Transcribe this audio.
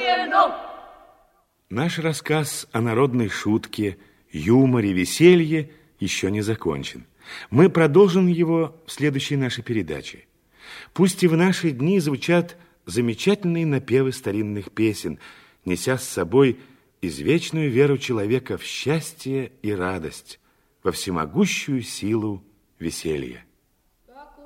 Наш рассказ о народной шутке, юморе, веселье еще не закончен. Мы продолжим его в следующей нашей передаче. Пусть и в наши дни звучат замечательные напевы старинных песен, неся с собой извечную веру человека в счастье и радость, во всемогущую силу веселья.